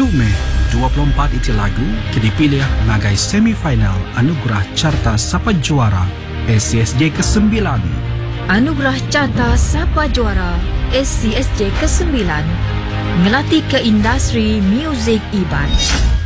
Mei 24 iti lagu dipilih nagai semifinal Anugerah Carta Sapa Juara SCSJ ke-9. Anugerah Carta Sapa Juara SCSJ ke-9 ngelatih ke industri muzik Iban.